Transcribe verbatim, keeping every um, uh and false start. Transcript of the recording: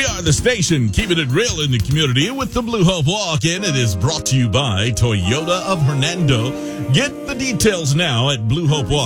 are the station, keeping it real in the community with the Blue Hope Walk-In. It is brought to you by Toyota of Hernando. Get the details now at Blue Hope Walk.